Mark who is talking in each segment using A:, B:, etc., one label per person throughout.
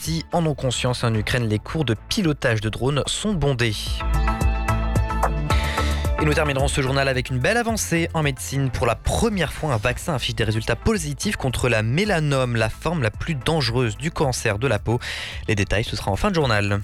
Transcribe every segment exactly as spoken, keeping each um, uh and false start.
A: Russie en ont conscience. En Ukraine, les cours de pilotage de drones sont bondés. Et nous terminerons ce journal avec une belle avancée en médecine. Pour la première fois, un vaccin affiche des résultats positifs contre la mélanome, la forme la plus dangereuse du cancer de la peau. Les détails, ce sera en fin de journal.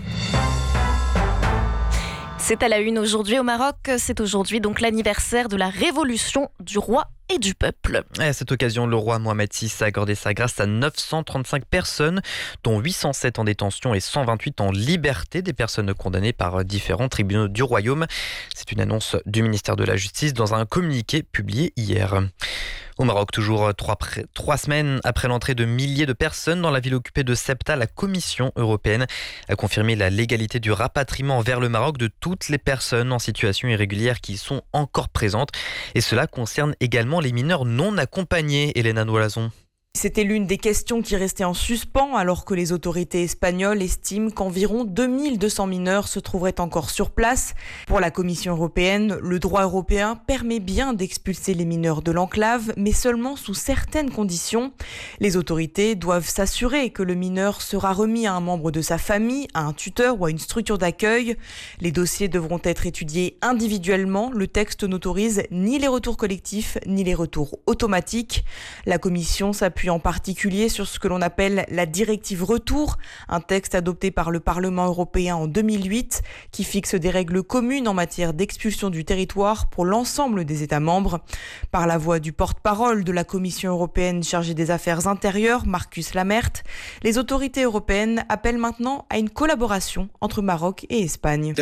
B: C'est à la une aujourd'hui au Maroc. C'est aujourd'hui donc l'anniversaire de la révolution du roi et du peuple.
A: Et à cette occasion, le roi Mohamed six a accordé sa grâce à neuf cent trente-cinq personnes, dont huit cent sept en détention et cent vingt-huit en liberté, des personnes condamnées par différents tribunaux du royaume. C'est une annonce du ministère de la Justice dans un communiqué publié hier. Au Maroc, toujours trois, pré- trois semaines après l'entrée de milliers de personnes dans la ville occupée de Ceuta, la Commission européenne a confirmé la légalité du rapatriement vers le Maroc de toutes les personnes en situation irrégulière qui sont encore présentes. Et cela concerne également les mineurs non accompagnés, Elena Noilazon.
C: C'était l'une des questions qui restait en suspens alors que les autorités espagnoles estiment qu'environ deux mille deux cents mineurs se trouveraient encore sur place. Pour la Commission européenne, le droit européen permet bien d'expulser les mineurs de l'enclave, mais seulement sous certaines conditions. Les autorités doivent s'assurer que le mineur sera remis à un membre de sa famille, à un tuteur ou à une structure d'accueil. Les dossiers devront être étudiés individuellement. Le texte n'autorise ni les retours collectifs, ni les retours automatiques. La Commission s'appuie en particulier sur ce que l'on appelle la directive retour, un texte adopté par le Parlement européen en deux mille huit qui fixe des règles communes en matière d'expulsion du territoire pour l'ensemble des États membres. Par la voix du porte-parole de la Commission européenne chargée des affaires intérieures, Marcus Lamert, les autorités européennes appellent maintenant à une collaboration entre Maroc et Espagne.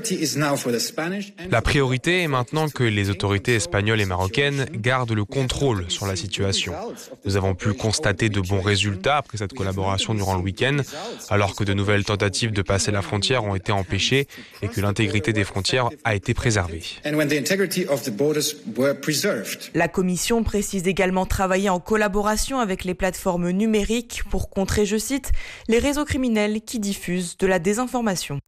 D: La priorité est maintenant que les autorités espagnoles et marocaines gardent le contrôle sur la situation. Nous avons pu constater de bons résultats après cette collaboration durant le week-end, alors que de nouvelles tentatives de passer la frontière ont été empêchées et que l'intégrité des frontières a été préservée.
C: La Commission précise également travailler en collaboration avec les plateformes numériques pour contrer, je cite, les réseaux criminels qui diffusent de la désinformation.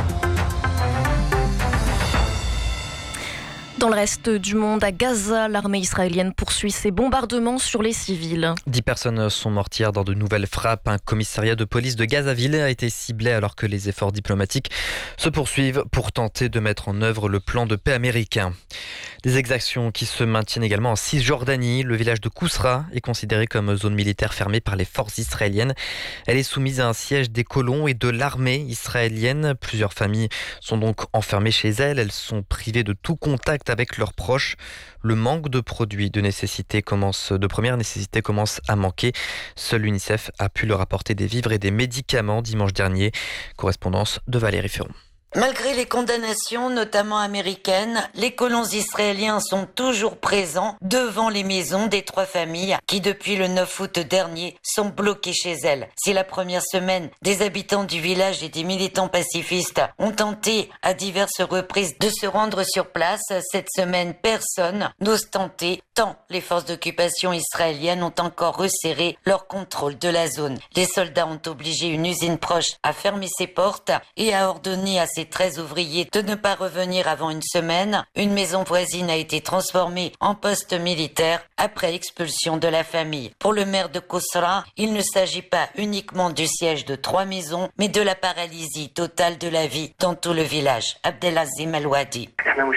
B: Dans le reste du monde, à Gaza, l'armée israélienne poursuit ses bombardements sur les civils.
A: Dix personnes sont mortes hier dans de nouvelles frappes. Un commissariat de police de Gazaville a été ciblé alors que les efforts diplomatiques se poursuivent pour tenter de mettre en œuvre le plan de paix américain. Des exactions qui se maintiennent également en Cisjordanie. Le village de Kousra est considéré comme zone militaire fermée par les forces israéliennes. Elle est soumise à un siège des colons et de l'armée israélienne. Plusieurs familles sont donc enfermées chez elles. Elles sont privées de tout contact avec leurs proches. Le manque de produits de nécessité commence, de première nécessité commence à manquer. Seul l'UNICEF a pu leur apporter des vivres et des médicaments dimanche dernier. Correspondance de Valérie Ferron.
E: Malgré les condamnations, notamment américaines, les colons israéliens sont toujours présents devant les maisons des trois familles qui, depuis le neuf août dernier, sont bloquées chez elles. Si la première semaine, des habitants du village et des militants pacifistes ont tenté à diverses reprises de se rendre sur place, cette semaine, personne n'ose tenter tant les forces d'occupation israéliennes ont encore resserré leur contrôle de la zone. Les soldats ont obligé une usine proche à fermer ses portes et à ordonner à ses treize ouvriers de ne pas revenir avant une semaine. Une maison voisine a été transformée en poste militaire après expulsion de la famille. Pour le maire de Kousra, il ne s'agit pas uniquement du siège de trois maisons, mais de la paralysie totale de la vie dans tout le village. Abdelazim El-Wadi.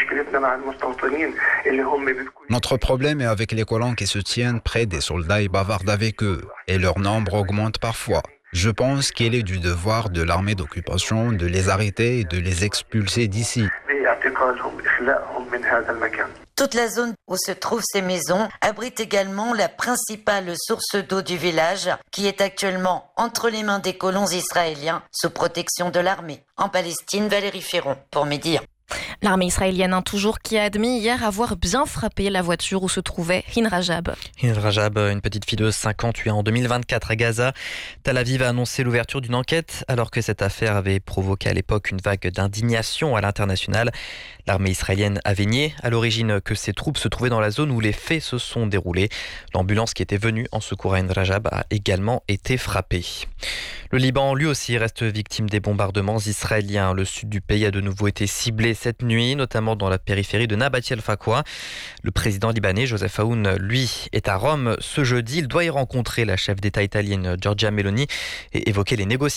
F: Notre problème est avec les colons qui se tiennent près des soldats et bavardent avec eux, et leur nombre augmente parfois. Je pense qu'il est du devoir de l'armée d'occupation de les arrêter et de les expulser d'ici.
E: Toute la zone où se trouvent ces maisons abrite également la principale source d'eau du village, qui est actuellement entre les mains des colons israéliens sous protection de l'armée. En Palestine, Valérie Ferron pour Média.
B: L'armée israélienne, hein, toujours, qui a admis hier avoir bien frappé la voiture où se trouvait Hind Rajab.
A: Hind Rajab, une petite fille de cinq ans tuée en deux mille vingt-quatre à Gaza. Tel Aviv a annoncé l'ouverture d'une enquête alors que cette affaire avait provoqué à l'époque une vague d'indignation à l'international. L'armée israélienne avait nié à l'origine que ses troupes se trouvaient dans la zone où les faits se sont déroulés. L'ambulance qui était venue en secours à Hind Rajab a également été frappée. Le Liban, lui aussi, reste victime des bombardements israéliens. Le sud du pays a de nouveau été ciblé cette nuit, notamment dans la périphérie de Nabati El-Fakwa. Le président libanais, Joseph Aoun, lui, est à Rome ce jeudi. Il doit y rencontrer la chef d'État italienne, Giorgia Meloni, et évoquer les négociations